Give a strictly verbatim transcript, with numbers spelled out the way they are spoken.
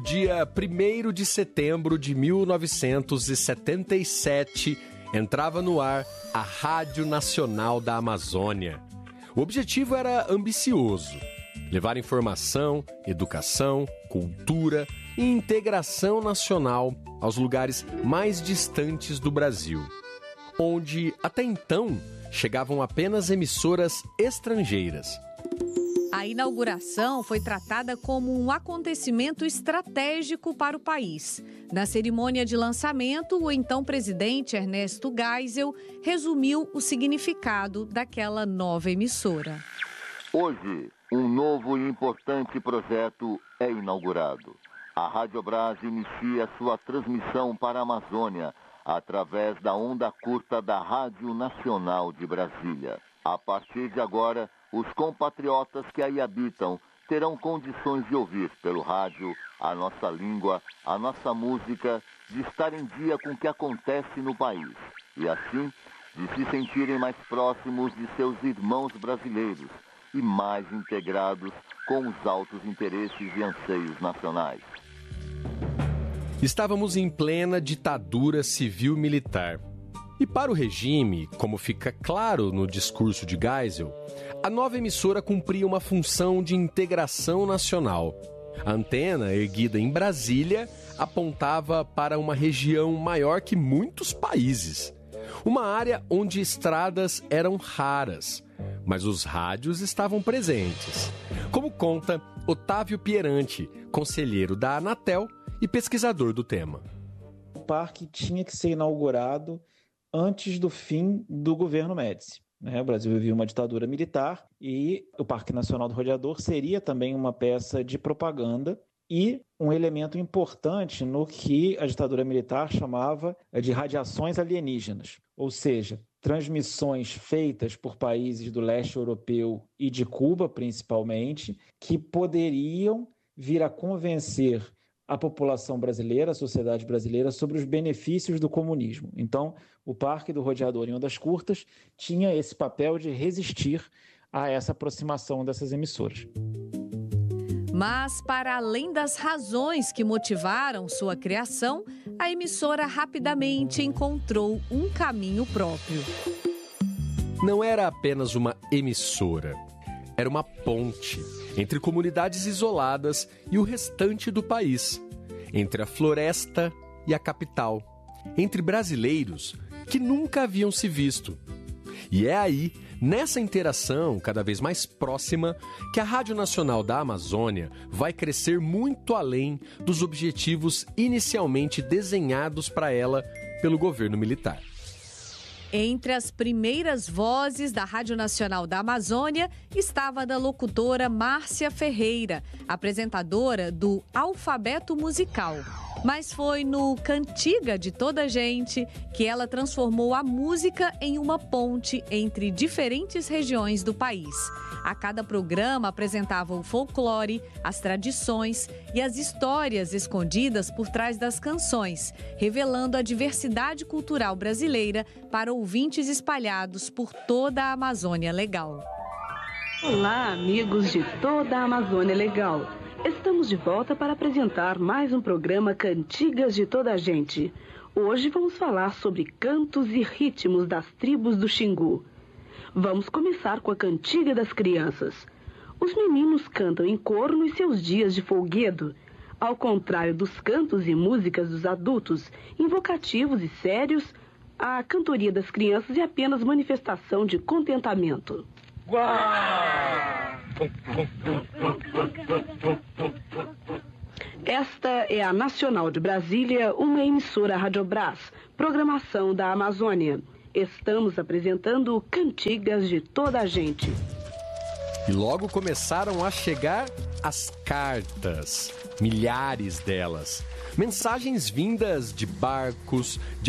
dia primeiro de setembro de mil novecentos e setenta e sete, entrava no ar a Rádio Nacional da Amazônia. O objetivo era ambicioso: levar informação, educação, cultura e integração nacional aos lugares mais distantes do Brasil, onde, até então, chegavam apenas emissoras estrangeiras. A inauguração foi tratada como um acontecimento estratégico para o país. Na cerimônia de lançamento, o então presidente Ernesto Geisel resumiu o significado daquela nova emissora. Hoje, um novo e importante projeto é inaugurado. A Rádio Brás inicia sua transmissão para a Amazônia através da onda curta da Rádio Nacional de Brasília. A partir de agora, os compatriotas que aí habitam terão condições de ouvir pelo rádio a nossa língua, a nossa música, de estar em dia com o que acontece no país e, assim, de se sentirem mais próximos de seus irmãos brasileiros e mais integrados com os altos interesses e anseios nacionais. Estávamos em plena ditadura civil-militar. E para o regime, como fica claro no discurso de Geisel, a nova emissora cumpria uma função de integração nacional. A antena, erguida em Brasília, apontava para uma região maior que muitos países. Uma área onde estradas eram raras, mas os rádios estavam presentes. Como conta Otávio Pieranti, conselheiro da Anatel e pesquisador do tema. O parque tinha que ser inaugurado antes do fim do governo Médici. O Brasil vivia uma ditadura militar e o Parque Nacional do Rodeador seria também uma peça de propaganda e um elemento importante no que a ditadura militar chamava de radiações alienígenas, ou seja, transmissões feitas por países do leste europeu e de Cuba, principalmente, que poderiam vir a convencer a população brasileira, a sociedade brasileira, sobre os benefícios do comunismo. Então, o Parque do Rodeador em Ondas Curtas tinha esse papel de resistir a essa aproximação dessas emissoras. Mas, para além das razões que motivaram sua criação, a emissora rapidamente encontrou um caminho próprio. Não era apenas uma emissora, era uma ponte entre comunidades isoladas e o restante do país, entre a floresta e a capital, entre brasileiros que nunca haviam se visto. E é aí, nessa interação cada vez mais próxima, que a Rádio Nacional da Amazônia vai crescer muito além dos objetivos inicialmente desenhados para ela pelo governo militar. Entre as primeiras vozes da Rádio Nacional da Amazônia estava a da locutora Márcia Ferreira, apresentadora do Alfabeto Musical. Mas foi no Cantiga de Toda Gente que ela transformou a música em uma ponte entre diferentes regiões do país. A cada programa apresentava o folclore, as tradições e as histórias escondidas por trás das canções, revelando a diversidade cultural brasileira para ouvintes espalhados por toda a Amazônia Legal. Olá, amigos de toda a Amazônia Legal. Estamos de volta para apresentar mais um programa Cantigas de Toda a Gente. Hoje vamos falar sobre cantos e ritmos das tribos do Xingu. Vamos começar com a Cantiga das Crianças. Os meninos cantam em coro nos seus dias de folguedo, ao contrário dos cantos e músicas dos adultos, invocativos e sérios. A cantoria das crianças é apenas manifestação de contentamento. Esta é a Nacional de Brasília, uma emissora Rádio Brás, programação da Amazônia. Estamos apresentando Cantigas de Toda a Gente. E logo começaram a chegar as cartas, milhares delas. Mensagens vindas de barcos, de